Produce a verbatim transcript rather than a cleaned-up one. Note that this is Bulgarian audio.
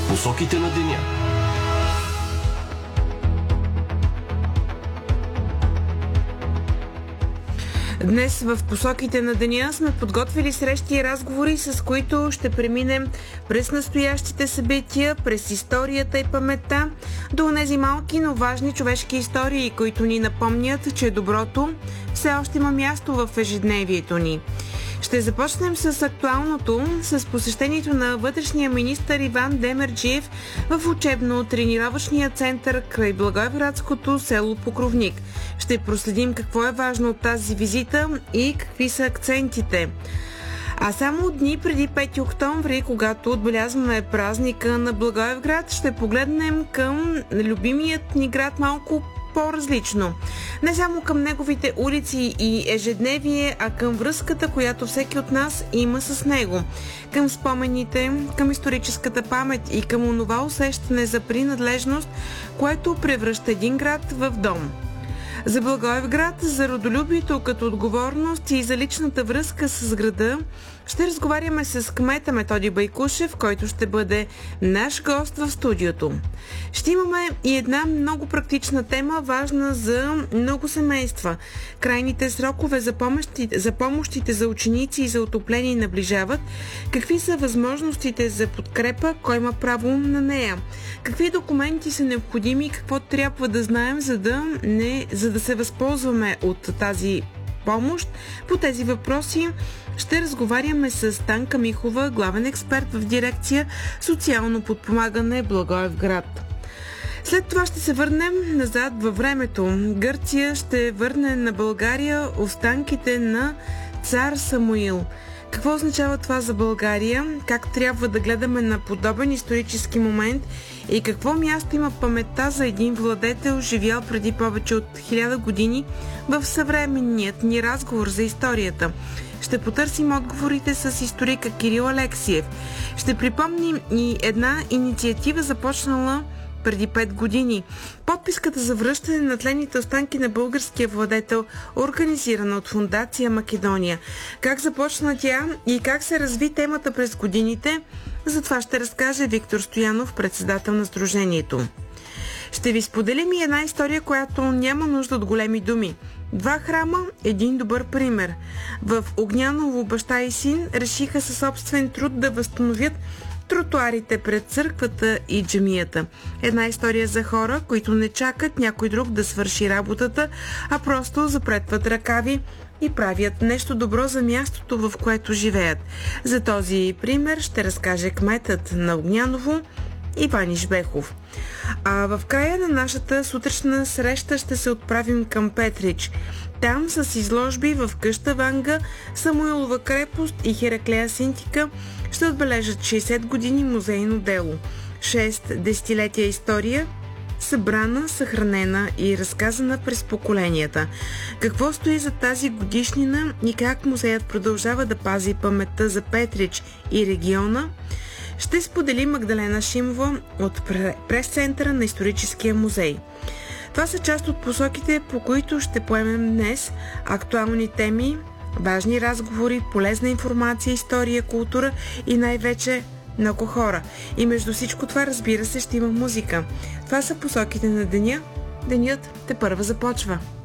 Посоките на деня. Днес в посоките на деня сме подготвили срещи и разговори, с които ще преминем през настоящите събития, през историята и паметта, до онези малки, но важни човешки истории, които ни напомнят, че доброто все още има място в ежедневието ни. Ще започнем с актуалното, с посещението на вътрешния министър Иван Демерджиев в учебно-тренировъчния център край Благоевградското село Покровник. Ще проследим какво е важно от тази визита и какви са акцентите. А само дни преди пети октомври, когато отбелязваме празника на Благоевград, ще погледнем към любимият ни град малко по-различно. Не само към неговите улици и ежедневие, а към връзката, която всеки от нас има с него. Към спомените, към историческата памет и към онова усещане за принадлежност, което превръща един град в дом. За Благоевград, за родолюбието като отговорност и за личната връзка с града ще разговаряме с кмета Методи Байкушев, който ще бъде наш гост в студиото. Ще имаме и една много практична тема, важна за много семейства. Крайните срокове за помощите за, помощите за ученици и за отопление наближават. Какви са възможностите за подкрепа, кой има право на нея? Какви документи са необходими, какво трябва да знаем, за да, не, за да се възползваме от тази помощ? По тези въпроси ще разговаряме с Танка Михова, главен експерт в дирекция Социално подпомагане Благоевград. След това ще се върнем назад във времето. Гърция ще върне на България останките на цар Самуил. Какво означава това за България? Как трябва да гледаме на подобен исторически момент? И какво място има паметта за един владетел, живял преди повече от хиляда години в съвременният ни разговор за историята? Ще потърсим отговорите с историка Кирил Алексиев. Ще припомним и една инициатива, започнала преди пет години. Подписката за връщане на тленните останки на българския владетел, организирана от Фондация Македония. Как започна тя и как се разви темата през годините, за това ще разкаже Виктор Стоянов, председател на сдружението. Ще ви споделим и една история, която няма нужда от големи думи. Два храма, един добър пример. В Огняново баща и син решиха със собствен труд да възстановят тротуарите пред църквата и джамията. Една история за хора, които не чакат някой друг да свърши работата, а просто запретват ръкави и правят нещо добро за мястото, в което живеят. За този пример ще разкаже кметът на Огняново Иван Ишбехов. А в края на нашата сутрешна среща ще се отправим към Петрич. Там с изложби в къща Ванга, Самуилова крепост и Хераклея Синтика ще отбележат шейсет години музейно дело. шест десетилетия история, събрана, съхранена и разказана през поколенията. Какво стои за тази годишнина и как музеят продължава да пази паметта за Петрич и региона, ще сподели Магдалена Шимова от прес-центъра на Историческия музей. Това са част от посоките, по които ще поемем днес актуални теми, важни разговори, полезна информация, история, култура и най-вече много хора. И между всичко това, разбира се, ще има музика. Това са посоките на деня. Денят тепърва започва.